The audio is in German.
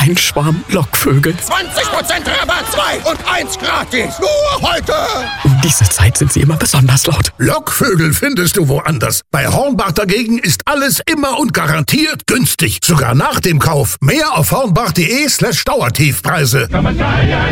Ein Schwarm Lockvögel. 20% Rabatt, 2 und 1 gratis. Nur heute. Um diese Zeit sind sie immer besonders laut. Lockvögel findest du woanders. Bei Hornbach dagegen ist alles immer und garantiert günstig. Sogar nach dem Kauf. Mehr auf hornbach.de/Dauertiefpreise.